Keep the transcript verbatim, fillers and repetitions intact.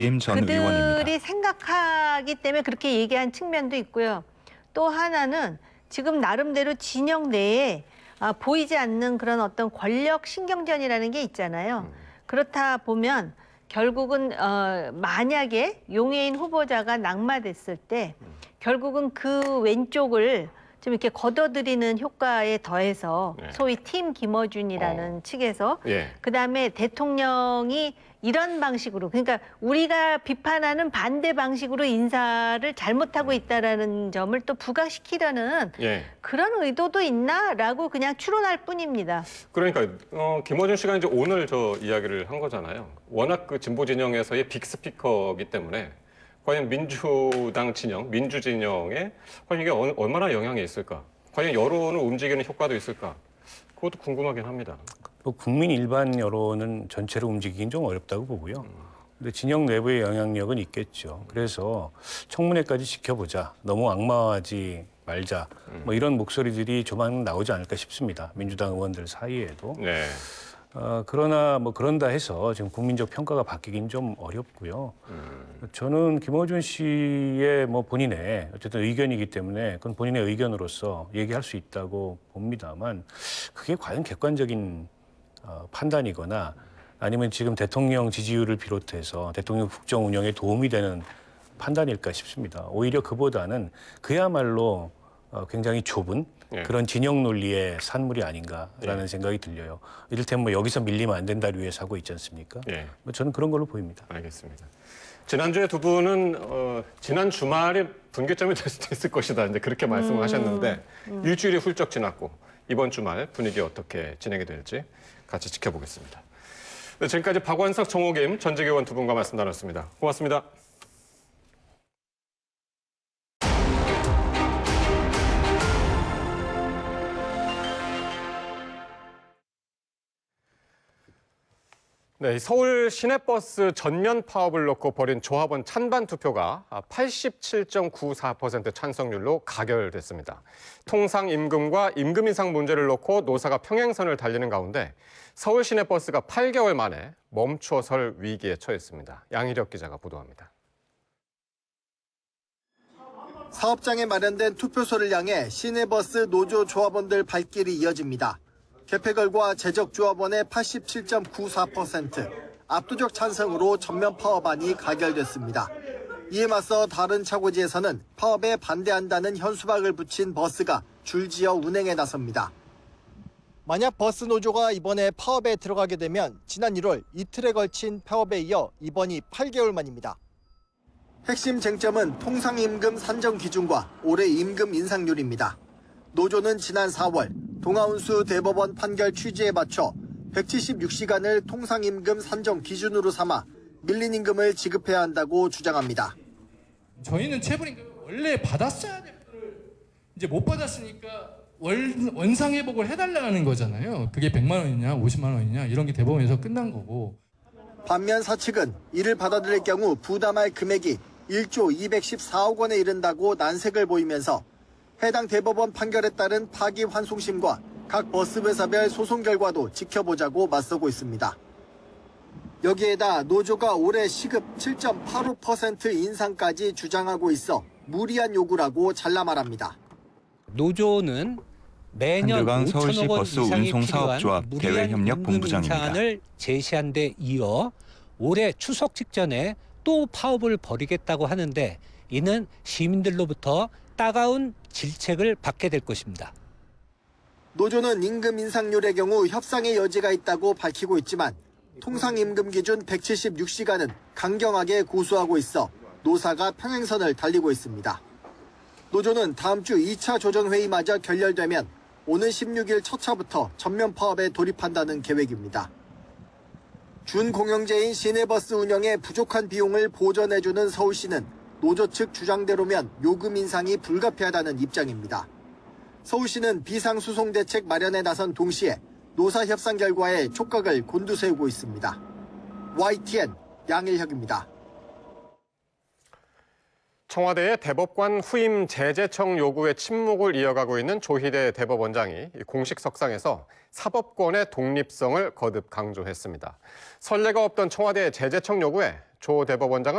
임 전 의원입니다. 그들이 생각하기 때문에 그렇게 얘기한 측면도 있고요. 또 하나는 지금 나름대로 진영 내에 아, 보이지 않는 그런 어떤 권력 신경전이라는 게 있잖아요. 음. 그렇다 보면 결국은 어, 만약에 용해인 후보자가 낙마됐을 때 결국은 그 왼쪽을 좀 이렇게 걷어들이는 효과에 더해서 네. 소위 팀 김어준이라는 어. 측에서 예. 그다음에 대통령이 이런 방식으로 그러니까 우리가 비판하는 반대 방식으로 인사를 잘못하고 있다라는 점을 또 부각시키려는 예. 그런 의도도 있나라고 그냥 추론할 뿐입니다. 그러니까 어, 김어준 씨가 이제 오늘 저 이야기를 한 거잖아요. 워낙 그 진보 진영에서의 빅스피커이기 때문에 과연 민주당 진영, 민주 진영에 과연 이게 어, 얼마나 영향이 있을까? 과연 여론을 움직이는 효과도 있을까? 그것도 궁금하긴 합니다. 뭐 국민 일반 여론은 전체로 움직이긴 좀 어렵다고 보고요. 근데 진영 내부의 영향력은 있겠죠. 그래서 청문회까지 지켜보자. 너무 악마하지 말자. 뭐 이런 목소리들이 조만간 나오지 않을까 싶습니다. 민주당 의원들 사이에도. 네. 어, 그러나 뭐 그런다 해서 지금 국민적 평가가 바뀌긴 좀 어렵고요. 음. 저는 김어준 씨의 뭐 본인의 어쨌든 의견이기 때문에 그건 본인의 의견으로서 얘기할 수 있다고 봅니다만 그게 과연 객관적인 어, 판단이거나 아니면 지금 대통령 지지율을 비롯해서 대통령 국정 운영에 도움이 되는 판단일까 싶습니다. 오히려 그보다는 그야말로 어, 굉장히 좁은 예. 그런 진영 논리의 산물이 아닌가라는 예. 생각이 들려요. 이를테면 뭐 여기서 밀리면 안 된다를 위해 사고 있지 않습니까? 예. 뭐 저는 그런 걸로 보입니다. 알겠습니다. 지난주에 두 분은 어, 지난 주말이 분기점이 될 수도 있을 것이다. 이제 그렇게 말씀을 음, 하셨는데 음. 일주일이 훌쩍 지났고 이번 주말 분위기 어떻게 진행이 될지 같이 지켜보겠습니다. 네, 지금까지 박원석, 정호김 전직 의원 두 분과 말씀 나눴습니다. 고맙습니다. 네, 서울 시내버스 전면 파업을 놓고 벌인 조합원 찬반 투표가 팔십칠 점 구사 퍼센트 찬성률로 가결됐습니다. 통상 임금과 임금 인상 문제를 놓고 노사가 평행선을 달리는 가운데 서울 시내버스가 팔 개월 만에 멈춰설 위기에 처했습니다. 양희력 기자가 보도합니다. 사업장에 마련된 투표소를 향해 시내버스 노조 조합원들 발길이 이어집니다. 개폐결과 재적조합원의 팔십칠 점 구사 퍼센트, 압도적 찬성으로 전면 파업안이 가결됐습니다. 이에 맞서 다른 차고지에서는 파업에 반대한다는 현수막을 붙인 버스가 줄지어 운행에 나섭니다. 만약 버스 노조가 이번에 파업에 들어가게 되면 지난 일월 이틀에 걸친 파업에 이어 이번이 팔 개월 만입니다. 핵심 쟁점은 통상임금 산정 기준과 올해 임금 인상률입니다. 노조는 지난 사월 동아운수 대법원 판결 취지에 맞춰 백칠십육 시간을 통상임금 산정 기준으로 삼아 밀린 임금을 지급해야 한다고 주장합니다. 저희는 체불임금 원래 받았어야 될 거를 이제 못 받았으니까 원, 원상회복을 해달라는 거잖아요. 그게 백만 원이냐 오십만 원이냐 이런 게 대법원에서 끝난 거고. 반면 사측은 이를 받아들일 경우 부담할 금액이 일조 이백십사억 원에 이른다고 난색을 보이면서 해당 대법원 판결에 따른 파기환송심과 각 버스 회사별 소송 결과도 지켜보자고 맞서고 있습니다. 여기에다 노조가 올해 시급 칠 점 팔오 퍼센트 인상까지 주장하고 있어 무리한 요구라고 잘라 말합니다. 노조는 매년 한들강 서울시 오천억 원 버스 이상이 운송사업조합 필요한 대외협력 무리한 본부장입니다. 임금 인상을 제시한 데 이어 올해 추석 직전에 또 파업을 벌이겠다고 하는데 이는 시민들로부터 따가운 질책을 받게 될 것입니다. 노조는 임금 인상률의 경우 협상의 여지가 있다고 밝히고 있지만 통상임금 기준 백칠십육 시간은 강경하게 고수하고 있어 노사가 평행선을 달리고 있습니다. 노조는 다음 주 이 차 조정회의마저 결렬되면 오는 십육 일 첫 차부터 전면 파업에 돌입한다는 계획입니다. 준공영제인 시내버스 운영에 부족한 비용을 보전해주는 서울시는 노조 측 주장대로면 요금 인상이 불가피하다는 입장입니다. 서울시는 비상수송 대책 마련에 나선 동시에 노사 협상 결과에 촉각을 곤두세우고 있습니다. 와이티엔 양일혁입니다. 청와대의 대법관 후임 제재청 요구에 침묵을 이어가고 있는 조희대 대법원장이 공식 석상에서 사법권의 독립성을 거듭 강조했습니다. 선례가 없던 청와대의 제재청 요구에 조 대법원장은